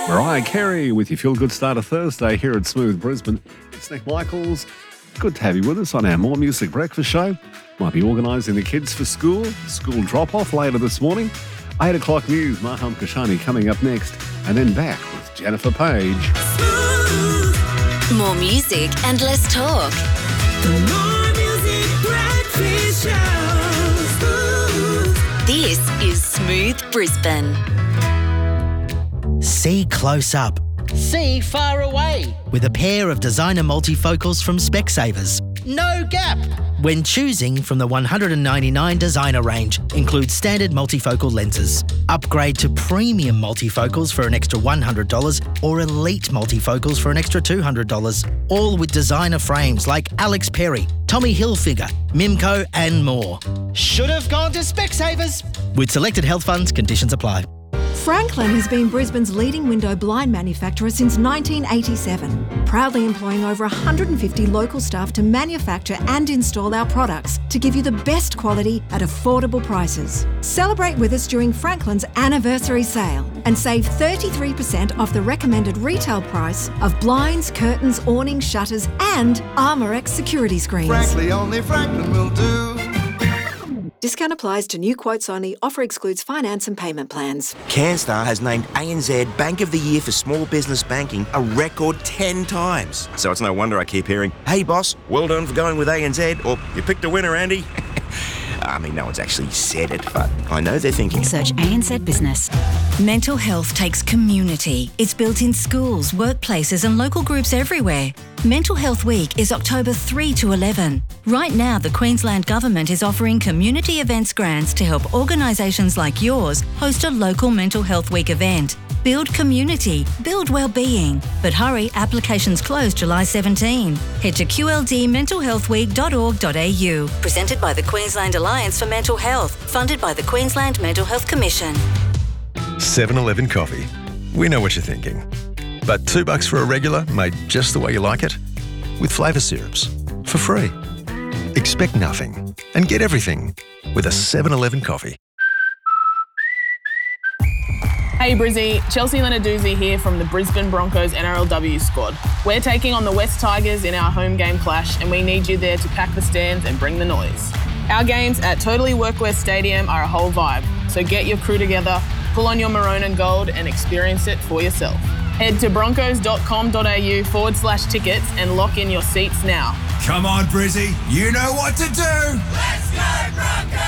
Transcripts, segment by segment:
Mariah Carey with your feel-good start of Thursday here at Smooth Brisbane. It's Nick Michaels. Good to have you with us on our More Music Breakfast show. Might be organising the kids for school drop-off later this morning. 8 o'clock news, Maham Kashani coming up next, and then back with Jennifer Page. More music and less talk. The More Music Breakfast Show. This is Smooth Brisbane. See close up See far away. with a pair of designer multifocals from Specsavers. No gap. When choosing from the 199 designer range, includes standard multifocal lenses. Upgrade to premium multifocals for an extra $100 or elite multifocals for an extra $200. All with designer frames like Alex Perry, Tommy Hilfiger, Mimco and more. Should have gone to Specsavers. With selected health funds, conditions apply. Franklin has been Brisbane's leading window blind manufacturer since 1987, proudly employing over 150 local staff to manufacture and install our products to give you the best quality at affordable prices. Celebrate with us during Franklin's anniversary sale and save 33% off the recommended retail price of blinds, curtains, awnings, shutters and Armorex security screens. Frankly, only Franklin will do. Discount applies to new quotes only. Offer excludes finance and payment plans. CanStar has named ANZ Bank of the Year for Small Business Banking a record 10 times. So it's no wonder I keep hearing, "Hey boss, well done for going with ANZ," or "You picked a winner, Andy." I mean, no one's actually said it, but I know they're thinking. Search ANZ Business. Mental health takes community. It's built in schools, workplaces and local groups everywhere. Mental Health Week is October 3 to 11. Right now, the Queensland Government is offering community events grants to help organisations like yours host a local Mental Health Week event. Build community, build well-being. But hurry, applications close July 17. Head to qldmentalhealthweek.org.au. Presented by the Queensland Alliance for Mental Health, funded by the Queensland Mental Health Commission. 7-Eleven coffee. We know what you're thinking. But $2 for a regular made just the way you like it? With flavour syrups. For free. Expect nothing and get everything with a 7-Eleven coffee. Hey Brizzy, Chelsea Lenarduzzi here from the Brisbane Broncos NRLW squad. We're taking on the West Tigers in our home game clash and we need you there to pack the stands and bring the noise. Our games at Totally Workwear Stadium are a whole vibe, so get your crew together, pull on your maroon and gold and experience it for yourself. Head to broncos.com.au/tickets and lock in your seats now. Come on, Brizzy, you know what to do. Let's go, Broncos!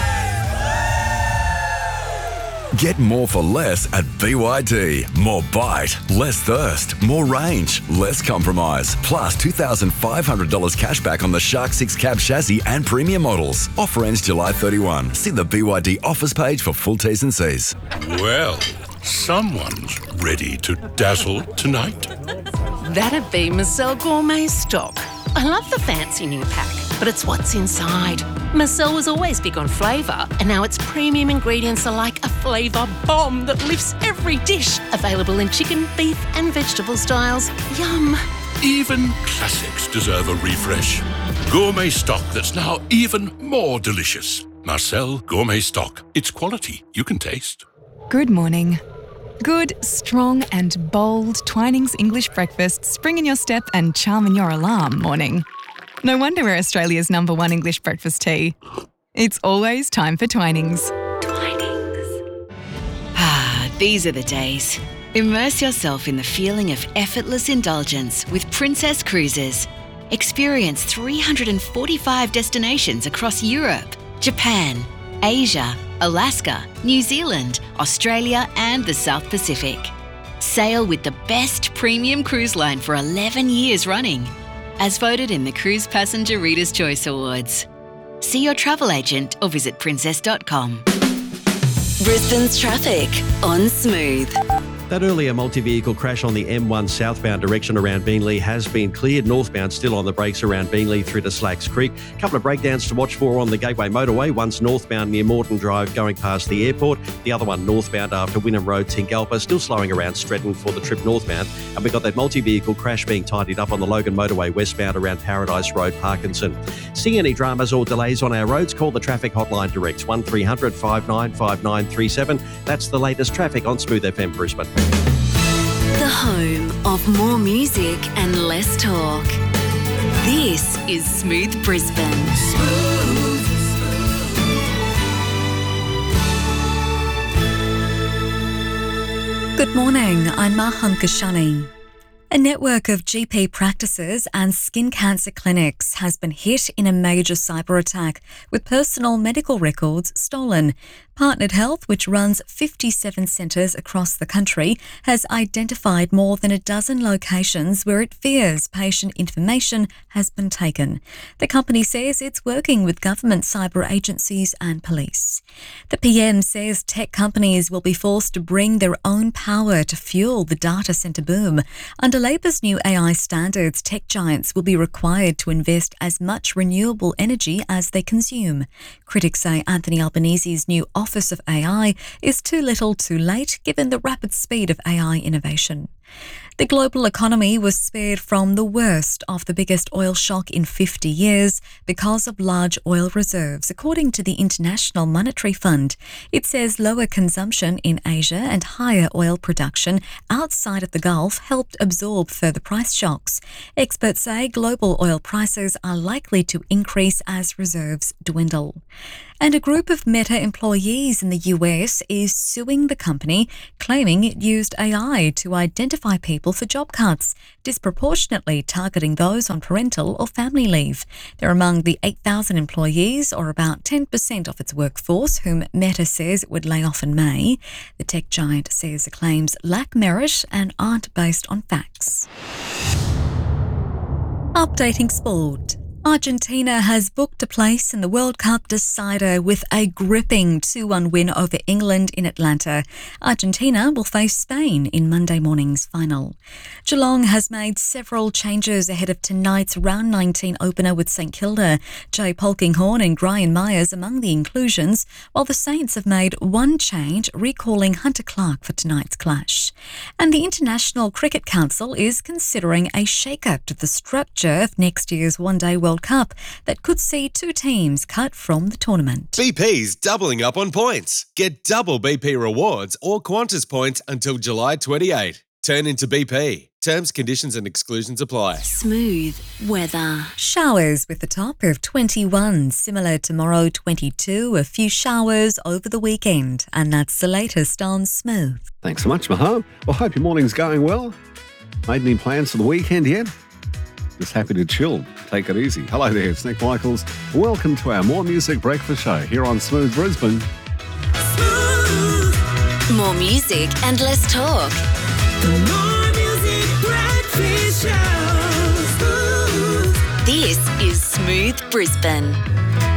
Get more for less at BYD. More bite, less thirst, more range, less compromise. Plus $2,500 cash back on the Shark 6 cab chassis and premium models. Offer ends July 31. See the BYD offers page for full T's and C's. Well, someone's ready to dazzle tonight. That'd be Marcel Gourmet Stock. I love the fancy new pack, but it's what's inside. Marcel was always big on flavour, and now its premium ingredients are like a flavour bomb that lifts every dish. Available in chicken, beef and vegetable styles. Yum. Even classics deserve a refresh. Gourmet stock that's now even more delicious. Marcel Gourmet Stock. It's quality you can taste. Good morning. Good, strong and bold Twinings English breakfast spring in your step and charm in your alarm morning. No wonder we're Australia's #1 English breakfast tea. It's always time for Twinings. These are the days. Immerse yourself in the feeling of effortless indulgence with Princess Cruises. Experience 345 destinations across Europe, Japan, Asia, Alaska, New Zealand, Australia and the South Pacific. Sail with the best premium cruise line for 11 years running, as voted in the Cruise Passenger Reader's Choice Awards. See your travel agent or visit princess.com. Brisbane's traffic on Smooth. That earlier multi-vehicle crash on the M1 southbound direction around Beenleigh has been cleared. Northbound still on the brakes around Beenleigh through to Slacks Creek. A couple of breakdowns to watch for on the Gateway Motorway. One's northbound near Moreton Drive going past the airport. The other one northbound after Wynnum Road, Tingalpa, still slowing around Stretton for the trip northbound. And we've got that multi-vehicle crash being tidied up on the Logan Motorway westbound around Paradise Road, Parkinson. See any dramas or delays on our roads? Call the traffic hotline direct 1300 595937. That's the latest traffic on Smooth FM Brisbane. The home of more music and less talk. This is Smooth Brisbane. Good morning, I'm Maham Kashani. A network of GP practices and skin cancer clinics has been hit in a major cyber attack with personal medical records stolen. Partnered Health, which runs 57 centres across the country, has identified more than a dozen locations where it fears patient information has been taken. The company says it's working with government cyber agencies and police. The PM says tech companies will be forced to bring their own power to fuel the data centre boom. Under Labor's new AI standards, tech giants will be required to invest as much renewable energy as they consume. Critics say Anthony Albanese's new Office of AI is too little too late given the rapid speed of AI innovation. The global economy was spared from the worst of the biggest oil shock in 50 years because of large oil reserves, according to the International Monetary Fund. It says lower consumption in Asia and higher oil production outside of the Gulf helped absorb further price shocks. Experts say global oil prices are likely to increase as reserves dwindle. And a group of Meta employees in the US is suing the company, claiming it used AI to identify people for job cuts, disproportionately targeting those on parental or family leave. They're among the 8,000 employees, or about 10% of its workforce, whom Meta says it would lay off in May. The tech giant says the claims lack merit and aren't based on facts. Updating sport. Argentina has booked a place in the World Cup decider with a gripping 2-1 win over England in Atlanta. Argentina will face Spain in Monday morning's final. Geelong has made several changes ahead of tonight's round 19 opener with St Kilda. Jay Polkinghorne and Brian Myers among the inclusions, while the Saints have made one change, recalling Hunter Clark for tonight's clash. And the International Cricket Council is considering a shake-up to the structure of next year's one-day World Cup that could see two teams cut from the tournament. BP's doubling up on points. Get double BP rewards or Qantas points until July 28. Turn into BP. Terms, conditions and exclusions apply. Smooth weather. Showers with a top of 21. Similar tomorrow, 22. A few showers over the weekend. And that's the latest on Smooth. Thanks so much, Maham. Well, hope your morning's going well. Made any plans for the weekend yet? Just happy to chill. Take it easy. Hello there, it's Nick Michaels. Welcome to our More Music Breakfast Show here on Smooth Brisbane. More music and less talk. The More Music Breakfast Show. This is Smooth Brisbane.